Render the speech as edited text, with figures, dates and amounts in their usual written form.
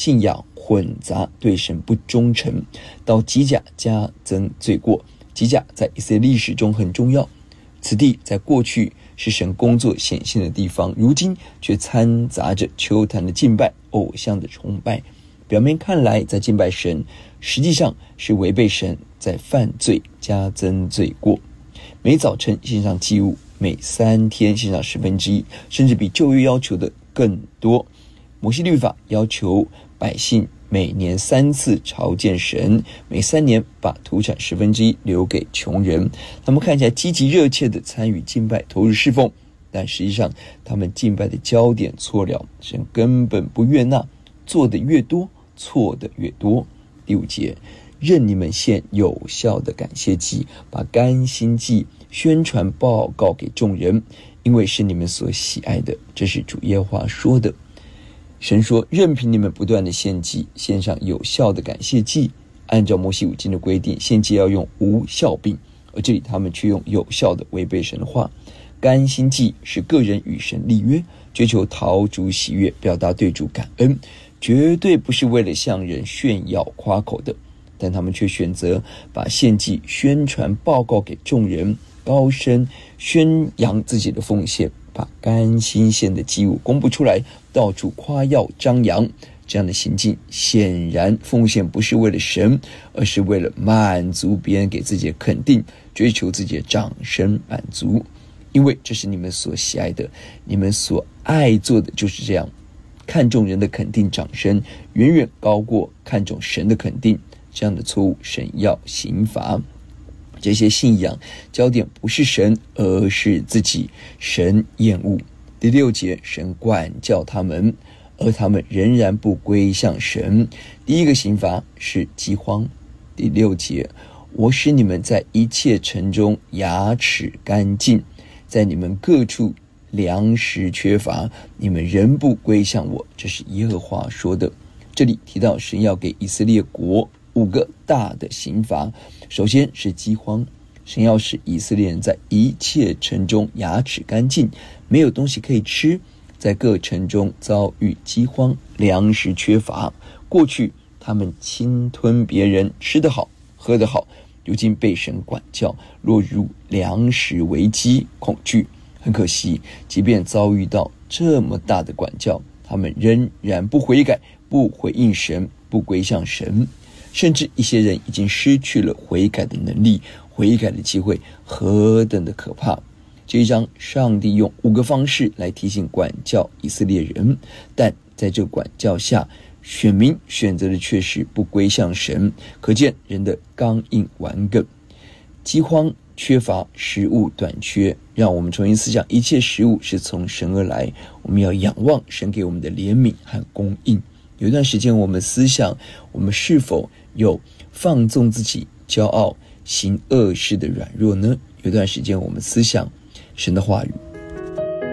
信仰混杂，对神不忠诚。到基甲加增罪过。基甲在以色列历史中很重要，此地在过去是神工作显现的地方，如今却掺杂着邱坛的敬拜、偶像的崇拜。表面看来在敬拜神，实际上是违背神，在犯罪，加增罪过。每早晨献上祭物，每3天献上1/10，甚至比旧约要求的更多。摩西律法要求百姓每年3次朝见神，每3年把土产1/10留给穷人。他们看起来积极热切地参与敬拜，投入侍奉，但实际上他们敬拜的焦点错了，神根本不悦纳，做的越多，错的越多。第5节，任你们献有效的感谢祭，把甘心祭宣传报告给众人，因为是你们所喜爱的。这是主耶和华说的。神说，任凭你们不断的献祭，献上有效的感谢祭。按照摩西五经的规定，献祭要用无效饼，而这里他们却用有效的，违背神的话。甘心祭是个人与神立约，追求讨主喜悦，表达对主感恩，绝对不是为了向人炫耀夸口的。但他们却选择把献祭宣传报告给众人，高声宣扬自己的奉献，把甘心献的祭物公布出来，到处夸耀张扬。这样的行径显然奉献不是为了神，而是为了满足别人给自己的肯定，追求自己的掌声满足。因为这是你们所喜爱的，你们所爱做的就是这样，看重人的肯定掌声，远远高过看重神的肯定。这样的错误，神要刑罚。这些信仰焦点不是神，而是自己，神厌恶。第6节，神管教他们，而他们仍然不归向神。第一个刑罚是饥荒。第6节，我使你们在一切城中牙齿干净，在你们各处粮食缺乏，你们仍不归向我。这是耶和华说的。这里提到神要给以色列国5个大的刑罚。首先是饥荒，神要使以色列人在一切城中牙齿干净，没有东西可以吃，在各城中遭遇饥荒，粮食缺乏。过去他们侵吞别人，吃得好喝得好，如今被神管教，落入粮食危机恐惧。很可惜，即便遭遇到这么大的管教，他们仍然不悔改，不回应神，不归向神。甚至一些人已经失去了悔改的能力，悔改的机会何等的可怕。这一章上帝用5个方式来提醒管教以色列人，但在这管教下，选民选择的却是不归向神，可见人的刚硬顽梗。饥荒、缺乏食物短缺，让我们重新思想，一切食物是从神而来，我们要仰望神给我们的怜悯和供应。有一段时间我们思想，我们是否有放纵自己、骄傲、行恶事的软弱呢？有一段时间我们思想神的话语。